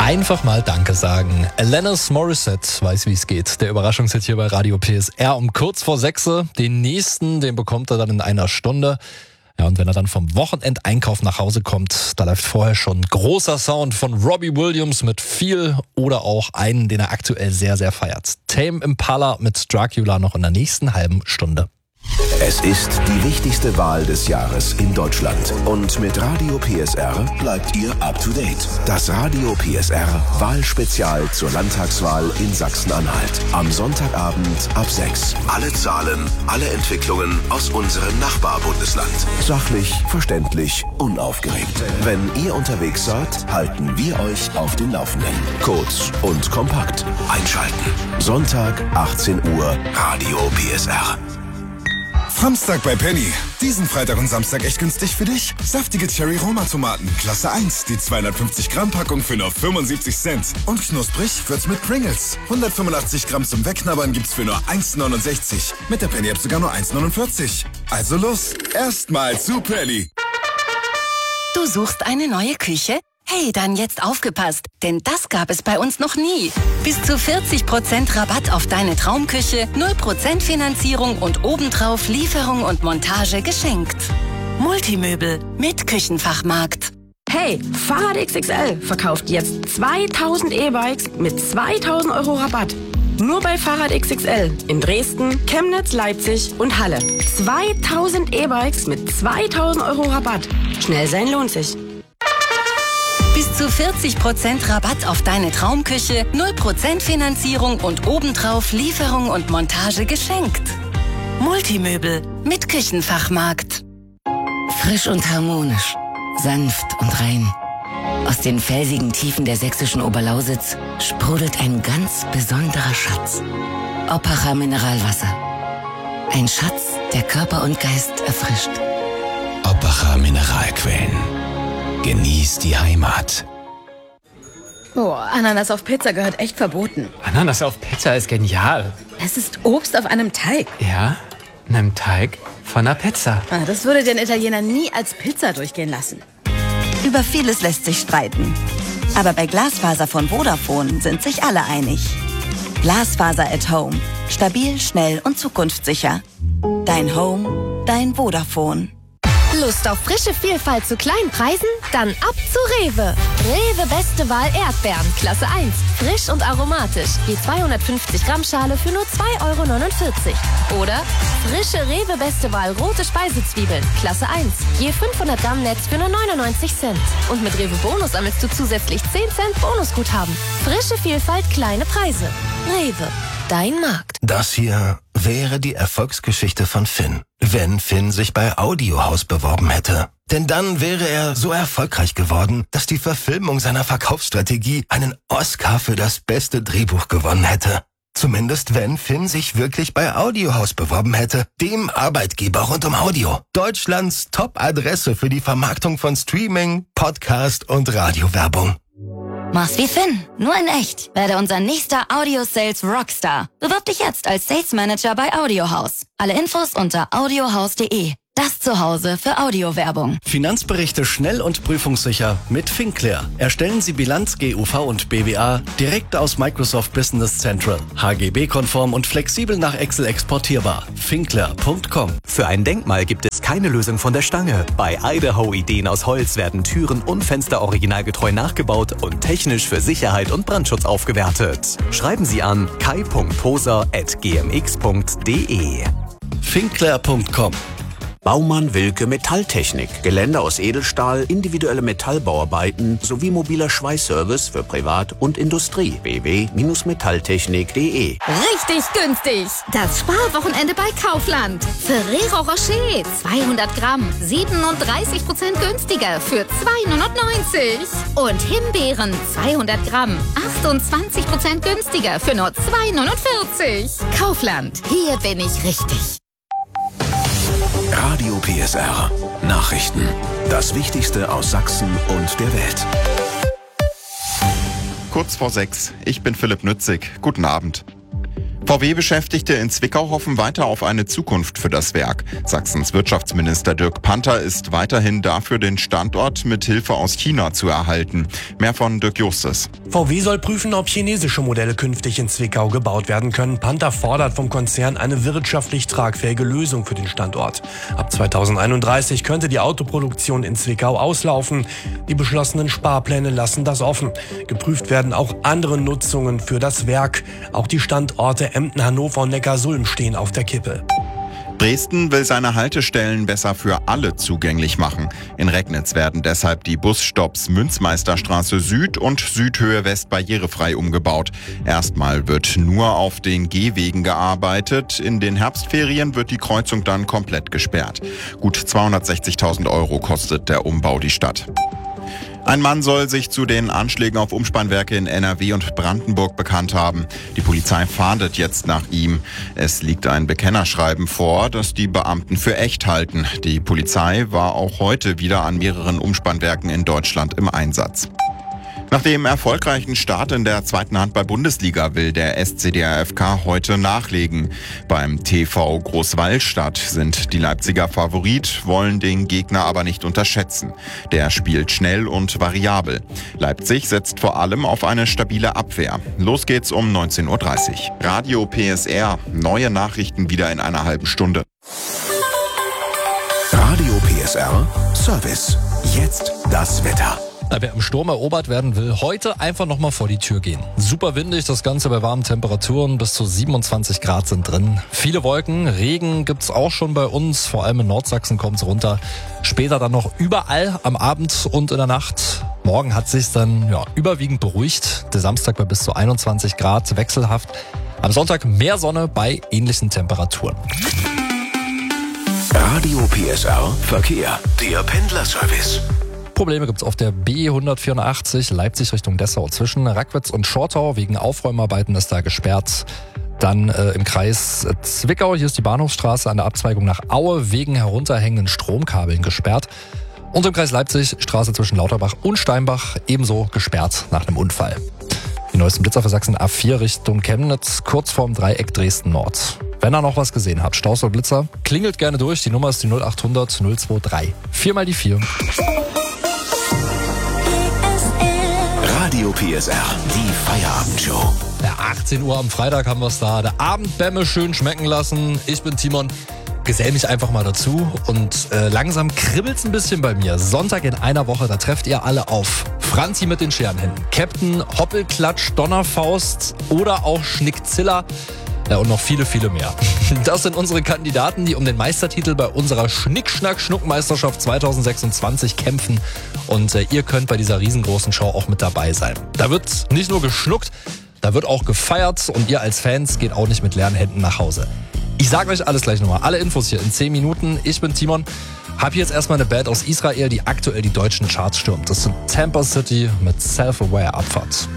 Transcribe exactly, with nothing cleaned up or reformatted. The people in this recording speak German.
Einfach mal Danke sagen. Alanis Morissette weiß, wie es geht. Der Überraschungshit hier bei Radio P S R um kurz vor sechs. Den nächsten, den bekommt er dann in einer Stunde. Ja, und wenn er dann vom Wochenendeinkauf nach Hause kommt, da läuft vorher schon großer Sound von Robbie Williams mit Feel oder auch einen, den er aktuell sehr, sehr feiert. Tame Impala mit Dracula noch in der nächsten halben Stunde. Es ist die wichtigste Wahl des Jahres in Deutschland. Und mit Radio P S R bleibt ihr up to date. Das Radio P S R Wahlspezial zur Landtagswahl in Sachsen-Anhalt. Am Sonntagabend ab sechs. Alle Zahlen, alle Entwicklungen aus unserem Nachbarbundesland. Sachlich, verständlich, unaufgeregt. Wenn ihr unterwegs seid, halten wir euch auf den Laufenden. Kurz und kompakt. Einschalten. Sonntag, achtzehn Uhr, Radio P S R. Samstag bei Penny. Diesen Freitag und Samstag echt günstig für dich. Saftige Cherry-Roma-Tomaten, Klasse eins. Die zweihundertfünfzig Gramm Packung für nur fünfundsiebzig Cent. Und knusprig wird's mit Pringles. hundertfünfundachtzig Gramm zum Wegknabbern gibt's für nur eins neunundsechzig. Mit der Penny-App sogar nur eins neunundvierzig. Also los, erstmal zu Penny. Du suchst eine neue Küche? Hey, dann jetzt aufgepasst, denn das gab es bei uns noch nie. Bis zu vierzig Prozent Rabatt auf deine Traumküche, null Prozent Finanzierung und obendrauf Lieferung und Montage geschenkt. Multimöbel mit Küchenfachmarkt. Hey, Fahrrad X X L verkauft jetzt zweitausend E-Bikes mit zweitausend Euro Rabatt. Nur bei Fahrrad X X L in Dresden, Chemnitz, Leipzig und Halle. zweitausend E-Bikes mit zweitausend Euro Rabatt. Schnell sein lohnt sich. Bis zu vierzig Prozent Rabatt auf deine Traumküche, null Prozent Finanzierung und obendrauf Lieferung und Montage geschenkt. Multimöbel mit Küchenfachmarkt. Frisch und harmonisch, sanft und rein. Aus den felsigen Tiefen der sächsischen Oberlausitz sprudelt ein ganz besonderer Schatz. Oppacher Mineralwasser. Ein Schatz, der Körper und Geist erfrischt. Oppacher Mineralquellen. Genieß die Heimat. Oh, Ananas auf Pizza gehört echt verboten. Ananas auf Pizza ist genial. Es ist Obst auf einem Teig. Ja, einem Teig von einer Pizza. Ah, das würde den Italiener nie als Pizza durchgehen lassen. Über vieles lässt sich streiten. Aber bei Glasfaser von Vodafone sind sich alle einig. Glasfaser at Home. Stabil, schnell und zukunftssicher. Dein Home, dein Vodafone. Lust auf frische Vielfalt zu kleinen Preisen? Dann ab zu Rewe. Rewe Beste Wahl Erdbeeren, Klasse eins. Frisch und aromatisch. Je zweihundertfünfzig Gramm Schale für nur zwei Euro neunundvierzig. Oder frische Rewe Beste Wahl rote Speisezwiebeln, Klasse eins. Je fünfhundert Gramm Netz für nur neunundneunzig Cent. Und mit Rewe Bonus sammelst du zusätzlich zehn Cent Bonusguthaben. Frische Vielfalt, kleine Preise. Rewe, dein Markt. Das hier wäre die Erfolgsgeschichte von Finn, wenn Finn sich bei Audiohaus beworben hätte. Denn dann wäre er so erfolgreich geworden, dass die Verfilmung seiner Verkaufsstrategie einen Oscar für das beste Drehbuch gewonnen hätte. Zumindest wenn Finn sich wirklich bei Audiohaus beworben hätte, dem Arbeitgeber rund um Audio. Deutschlands Top-Adresse für die Vermarktung von Streaming, Podcast und Radiowerbung. Mach's wie Finn, nur in echt. Werde unser nächster Audio-Sales Rockstar. Bewirb dich jetzt als Sales Manager bei Audiohaus. Alle Infos unter audiohaus punkt de. Das Zuhause für Audiowerbung. Finanzberichte schnell und prüfungssicher mit Finclair. Erstellen Sie Bilanz, G U V und B W A direkt aus Microsoft Business Central. H G B-konform und flexibel nach Excel exportierbar. Finclair punkt com. Für ein Denkmal gibt es keine Lösung von der Stange. Bei Idaho Ideen aus Holz werden Türen und Fenster originalgetreu nachgebaut und technisch für Sicherheit und Brandschutz aufgewertet. Schreiben Sie an kai punkt poser at g m x punkt de. Finclair punkt com. Baumann Wilke Metalltechnik. Geländer aus Edelstahl, individuelle Metallbauarbeiten sowie mobiler Schweißservice für Privat und Industrie. w w w punkt metalltechnik punkt de. Richtig günstig. Das Sparwochenende bei Kaufland. Ferrero Rocher zweihundert Gramm, siebenunddreißig Prozent günstiger für zwei neunundneunzig. Und Himbeeren zweihundert Gramm, achtundzwanzig Prozent günstiger für nur zwei neunundvierzig. Kaufland, hier bin ich richtig. Radio P S R. Nachrichten. Das Wichtigste aus Sachsen und der Welt. Kurz vor sechs. Ich bin Philipp Nützig. Guten Abend. V W-Beschäftigte in Zwickau hoffen weiter auf eine Zukunft für das Werk. Sachsens Wirtschaftsminister Dirk Panther ist weiterhin dafür, den Standort mit Hilfe aus China zu erhalten. Mehr von Dirk Justus. V W soll prüfen, ob chinesische Modelle künftig in Zwickau gebaut werden können. Panther fordert vom Konzern eine wirtschaftlich tragfähige Lösung für den Standort. Ab zweitausendeinunddreißig könnte die Autoproduktion in Zwickau auslaufen. Die beschlossenen Sparpläne lassen das offen. Geprüft werden auch andere Nutzungen für das Werk. Auch die Standorte Emden, Hannover und Neckarsulm stehen auf der Kippe. Dresden will seine Haltestellen besser für alle zugänglich machen. In Regnitz werden deshalb die Busstopps Münzmeisterstraße Süd und Südhöhe West barrierefrei umgebaut. Erstmal wird nur auf den Gehwegen gearbeitet. In den Herbstferien wird die Kreuzung dann komplett gesperrt. Gut zweihundertsechzigtausend Euro kostet der Umbau die Stadt. Ein Mann soll sich zu den Anschlägen auf Umspannwerke in N R W und Brandenburg bekannt haben. Die Polizei fahndet jetzt nach ihm. Es liegt ein Bekennerschreiben vor, das die Beamten für echt halten. Die Polizei war auch heute wieder an mehreren Umspannwerken in Deutschland im Einsatz. Nach dem erfolgreichen Start in der zweiten Handball-Bundesliga will der S C D R F K heute nachlegen. Beim T V Großwallstadt sind die Leipziger Favorit, wollen den Gegner aber nicht unterschätzen. Der spielt schnell und variabel. Leipzig setzt vor allem auf eine stabile Abwehr. Los geht's um neunzehn Uhr dreißig. Radio P S R, neue Nachrichten wieder in einer halben Stunde. Radio P S R Service. Jetzt das Wetter. Na, wer im Sturm erobert werden will, heute einfach nochmal vor die Tür gehen. Super windig, das Ganze bei warmen Temperaturen, bis zu siebenundzwanzig Grad sind drin. Viele Wolken, Regen gibt's auch schon bei uns, vor allem in Nordsachsen kommt's runter. Später dann noch überall am Abend und in der Nacht. Morgen hat sich's dann ja, überwiegend beruhigt. Der Samstag bei bis zu einundzwanzig Grad, wechselhaft. Am Sonntag mehr Sonne bei ähnlichen Temperaturen. Radio P S R Verkehr, der Pendlerservice. Probleme gibt's auf der B hundertvierundachtzig Leipzig Richtung Dessau. Zwischen Rackwitz und Schortau wegen Aufräumarbeiten ist da gesperrt. Dann äh, im Kreis Zwickau, hier ist die Bahnhofsstraße an der Abzweigung nach Aue wegen herunterhängenden Stromkabeln gesperrt. Und im Kreis Leipzig Straße zwischen Lauterbach und Steinbach ebenso gesperrt nach einem Unfall. Die neuesten Blitzer für Sachsen A vier Richtung Chemnitz, kurz vorm Dreieck Dresden Nord. Wenn ihr noch was gesehen habt, Staus oder Blitzer, klingelt gerne durch. Die Nummer ist die null achthundert null drei. Viermal die vier. Radio P S R, die Feierabendshow. Ja, achtzehn Uhr am Freitag haben wir es da. Der Abendbämme schön schmecken lassen. Ich bin Timon. Gesell mich einfach mal dazu und äh, langsam kribbelt's ein bisschen bei mir. Sonntag in einer Woche, da trefft ihr alle auf. Franzi mit den Scherenhänden, Captain Hoppelklatsch, Donnerfaust oder auch Schnickzilla. Ja, und noch viele, viele mehr. Das sind unsere Kandidaten, die um den Meistertitel bei unserer Schnick-Schnack-Schnuck-Meisterschaft zweitausendsechsundzwanzig kämpfen. Und äh, ihr könnt bei dieser riesengroßen Show auch mit dabei sein. Da wird nicht nur geschnuckt, da wird auch gefeiert und ihr als Fans geht auch nicht mit leeren Händen nach Hause. Ich sage euch alles gleich nochmal. Alle Infos hier in zehn Minuten. Ich bin Timon. Hab jetzt erstmal eine Band aus Israel, die aktuell die deutschen Charts stürmt. Das sind Tampa City mit Self-Aware Abfahrt.